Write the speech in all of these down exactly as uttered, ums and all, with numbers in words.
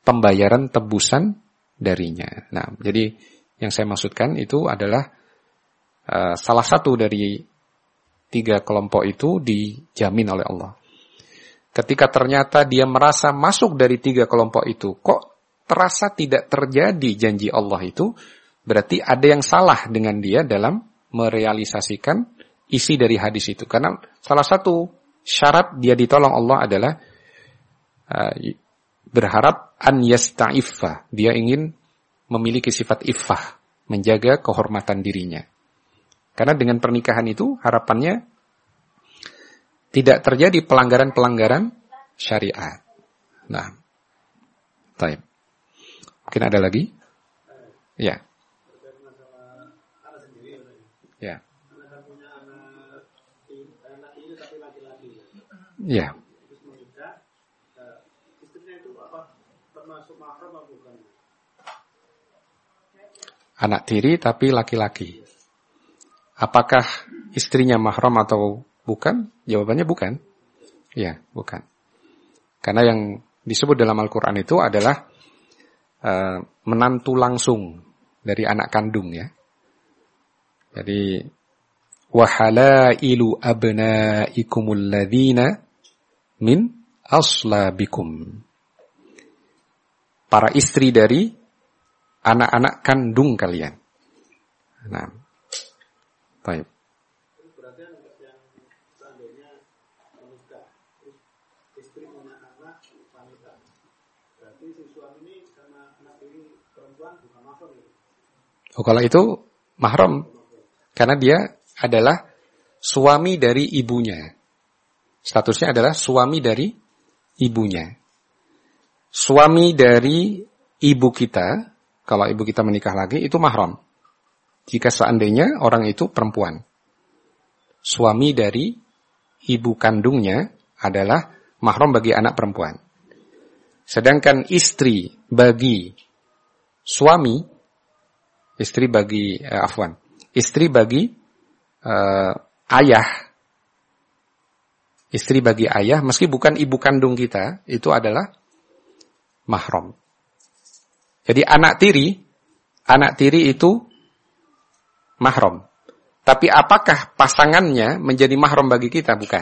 pembayaran tebusan darinya. Nah, jadi yang saya maksudkan itu adalah uh, salah satu dari tiga kelompok itu dijamin oleh Allah. Ketika ternyata dia merasa masuk dari tiga kelompok itu, kok terasa tidak terjadi janji Allah itu, berarti ada yang salah dengan dia dalam merealisasikan isi dari hadis itu. Karena salah satu syarat dia ditolong Allah adalah uh, berharap an yasta'iffa. Dia ingin memiliki sifat iffah, menjaga kehormatan dirinya. Karena dengan pernikahan itu harapannya tidak terjadi pelanggaran-pelanggaran syariat. Nah, baik. Mungkin ada lagi? Ya. Ya. Ya. Anak tiri tapi laki-laki. Apakah istrinya mahram atau bukan? Jawabannya bukan. Ya, bukan. Karena yang disebut dalam Al-Quran itu adalah uh, menantu langsung dari anak kandung ya. Jadi wahalailu abnaikumul ladzina min aslabikum. Para istri dari anak-anak kandung kalian. Nah, baik. Berarti yang seandainya menikah, istri punya anak wanita. Berarti si suami ini karena anak ini perempuan bukan mahram ya? Oh, kalau itu mahram. Karena dia adalah suami dari ibunya. Statusnya adalah suami dari ibunya. Suami dari ibu kita, kalau ibu kita menikah lagi, itu mahram. Jika seandainya orang itu perempuan. Suami dari ibu kandungnya adalah mahram bagi anak perempuan. Sedangkan istri bagi suami, istri bagi, eh, afwan, istri bagi eh, ayah, istri bagi ayah, meski bukan ibu kandung kita, itu adalah mahram. Jadi anak tiri, anak tiri itu mahram. Tapi apakah pasangannya menjadi mahram bagi kita? Bukan.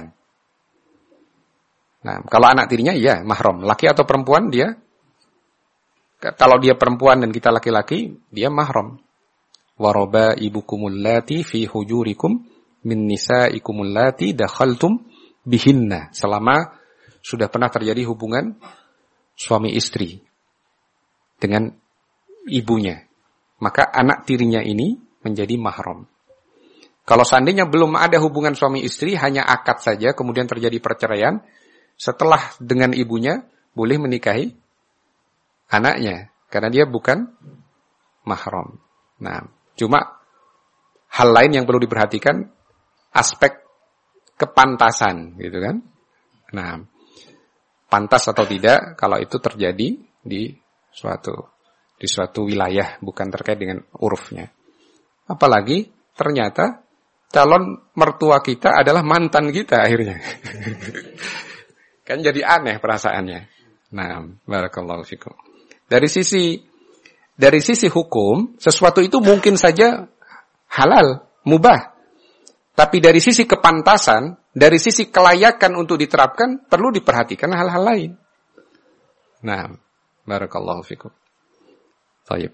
Nah, kalau anak tirinya iya mahram. Laki atau perempuan dia, kalau dia perempuan dan kita laki-laki, dia mahram. Waroba ibukumul lati fi hujurikum min nisaikumul lati dakhaltum bihinna. Selama sudah pernah terjadi hubungan suami istri dengan ibunya, maka anak tirinya ini menjadi mahram. Kalau seandainya belum ada hubungan suami istri, hanya akad saja, kemudian terjadi perceraian, setelah dengan ibunya, boleh menikahi anaknya, karena dia bukan mahram. Nah, cuma hal lain yang perlu diperhatikan, aspek kepantasan, gitu kan. Nah, pantas atau tidak, kalau itu terjadi di suatu di suatu wilayah, bukan terkait dengan urufnya. Apalagi ternyata calon mertua kita adalah mantan kita akhirnya. Kan jadi aneh perasaannya. Nah, barakallahu fikum. Dari sisi dari sisi hukum, sesuatu itu mungkin saja halal, mubah. Tapi dari sisi kepantasan, dari sisi kelayakan untuk diterapkan, perlu diperhatikan hal-hal lain. Nah, barakallahu fikum. Baik.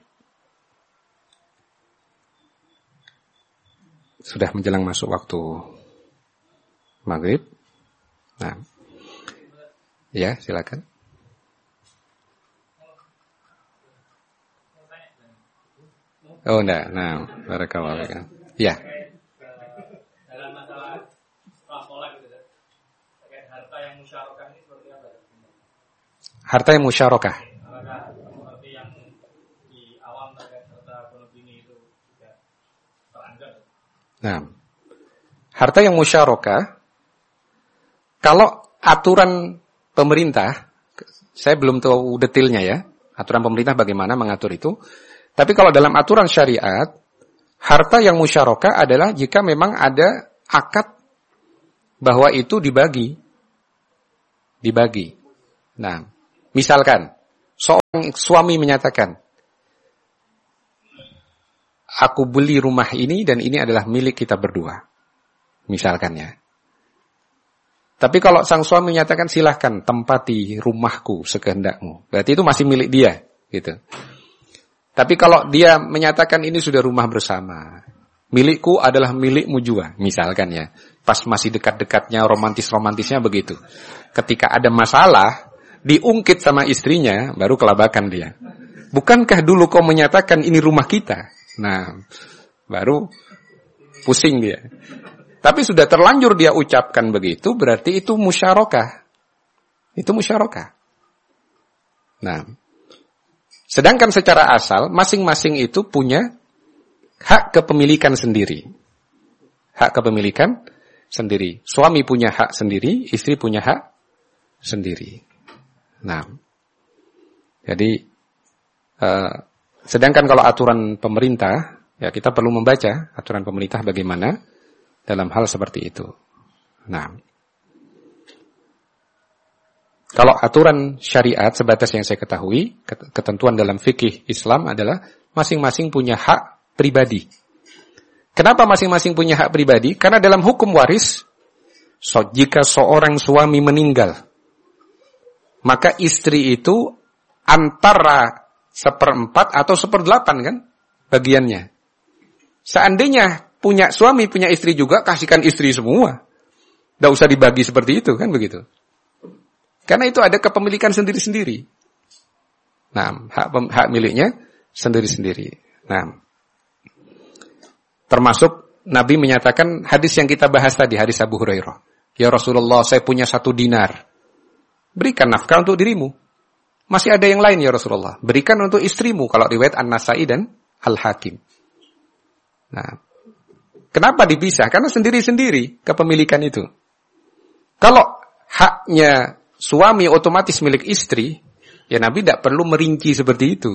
Sudah menjelang masuk waktu maghrib. Nah, ya silakan. Oh enggak, nah, barakallahu fikum. Ya. Dalam masalah sekolah gitu, terkait harta yang musyarakah ini seperti apa? Harta yang musyarakah. Nah, harta yang musyarakah, kalau aturan pemerintah, saya belum tahu detailnya ya, aturan pemerintah bagaimana mengatur itu, tapi kalau dalam aturan syariat, harta yang musyarakah adalah jika memang ada akad bahwa itu dibagi. Dibagi. Nah, misalkan, Seorang suami menyatakan, aku beli rumah ini dan ini adalah milik kita berdua. Misalkan ya. Tapi kalau sang suami menyatakan silahkan tempati rumahku sekehendakmu. Berarti itu masih milik dia. Gitu. Tapi kalau dia menyatakan ini sudah rumah bersama. Milikku adalah milikmu juga. Misalkan ya. Pas masih dekat-dekatnya, romantis-romantisnya begitu. Ketika ada masalah, diungkit sama istrinya, baru kelabakan dia. Bukankah dulu kau menyatakan ini rumah kita? Nah, baru pusing dia. Tapi sudah terlanjur dia ucapkan begitu, berarti itu musyarakah. Itu musyarakah. Nah, sedangkan secara asal, masing-masing itu punya hak kepemilikan sendiri. Hak kepemilikan sendiri. Suami punya hak sendiri, istri punya hak sendiri. Nah, jadi, uh, sedangkan kalau aturan pemerintah, ya kita perlu membaca aturan pemerintah bagaimana dalam hal seperti itu. Nah, kalau aturan syariat sebatas yang saya ketahui, ketentuan dalam fikih Islam adalah masing-masing punya hak pribadi. Kenapa masing-masing punya hak pribadi? Karena dalam hukum waris, so, jika seorang suami meninggal, maka istri itu antara seperempat atau seperdelapan kan bagiannya. Seandainya punya suami, punya istri juga, kasihkan istri semua. Tidak usah dibagi seperti itu, kan begitu. Karena itu ada kepemilikan sendiri-sendiri. Nah, hak, hak miliknya sendiri-sendiri. Nah, termasuk Nabi menyatakan hadis yang kita bahas tadi, hadis Abu Hurairah. Ya Rasulullah, saya punya satu dinar. Berikan nafkah untuk dirimu. Masih ada yang lain ya Rasulullah. Berikan untuk istrimu, kalau riwayat An-Nasai dan Al-Hakim. Nah, kenapa dipisah? Karena sendiri-sendiri kepemilikan itu. Kalau haknya suami otomatis milik istri, ya Nabi tidak perlu merinci seperti itu.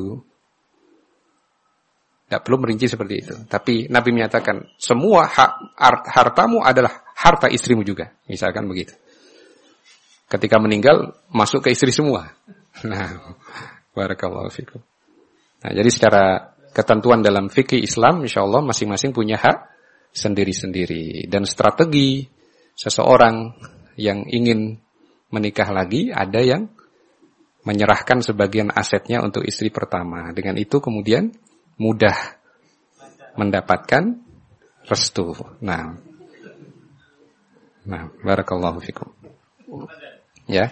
Tidak perlu merinci seperti itu. Tapi Nabi menyatakan, semua hak hartamu adalah harta istrimu juga. Misalkan begitu. Ketika meninggal, masuk ke istri semua. Nah, barakallahu fikum. Nah, jadi secara ketentuan dalam fikih Islam, insya Allah masing-masing punya hak sendiri-sendiri. Dan strategi seseorang yang ingin menikah lagi, ada yang menyerahkan sebagian asetnya untuk istri pertama. Dengan itu kemudian mudah mendapatkan restu. Nah, nah, barakallahu fikum. Ya.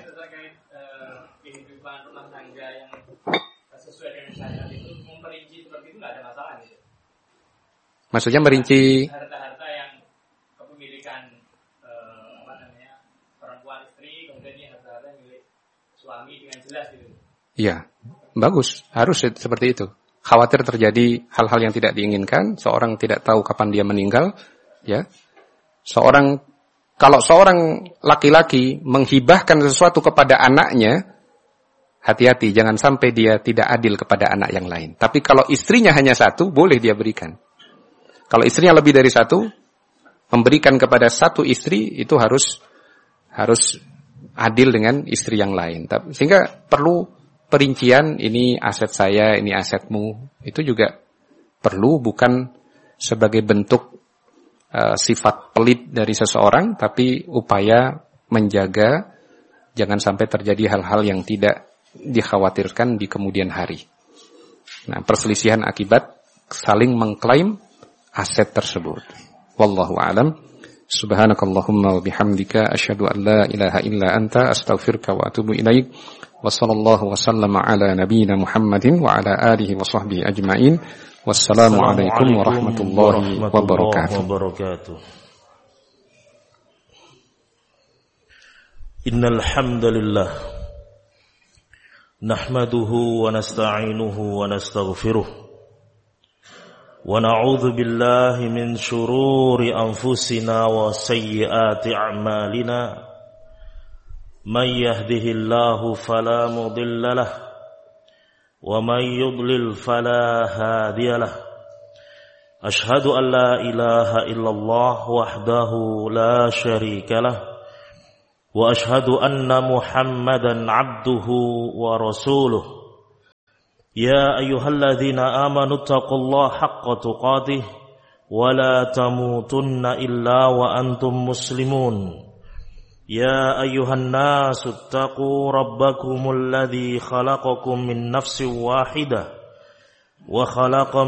Maksudnya merinci harta-harta yang kepemilikan eh, apa namanya perempuan istri, kemudian ini harta-harta milik suami dengan jelas gitu. Iya, bagus, harus seperti itu. Khawatir terjadi hal-hal yang tidak diinginkan, seorang tidak tahu kapan dia meninggal, ya. Seorang kalau seorang laki-laki menghibahkan sesuatu kepada anaknya, hati-hati jangan sampai dia tidak adil kepada anak yang lain. Tapi kalau istrinya hanya satu, boleh dia berikan. Kalau istrinya lebih dari satu, memberikan kepada satu istri itu harus harus adil dengan istri yang lain. Sehingga perlu perincian, ini aset saya, ini asetmu. Itu juga perlu, bukan sebagai bentuk uh, sifat pelit dari seseorang, tapi upaya menjaga jangan sampai terjadi hal-hal yang tidak dikhawatirkan di kemudian hari. Nah, perselisihan akibat saling mengklaim aset tersebut. Wallahu a'lam. Subhanakallahumma wa bihamdika asyhadu an la ilaha illa anta astaghfiruka wa atubu ilaik. Wa sallallahu wa sallama ala nabiyyina Muhammadin wa ala alihi wa sahbihi ajma'in. Wassalamu alaikum warahmatullahi wabarakatuh. Innal hamdalillah nahmaduhu wa nasta'inuhu wa nastaghfiruh. ونعوذ بالله من شرور أنفسنا وسيئات أعمالنا من يهده الله فلا مضل له ومن يضلل فلا هادي له أشهد أن لا إله إلا الله وحده لا شريك له وأشهد أن محمدا عبده ورسوله يا أيها الذين آمنوا اتقوا الله حق تقاته ولا تموتن إلا وأنتم مسلمون يا أيها الناس اتقوا ربكم الذي خلقكم من نفس واحدة وخلق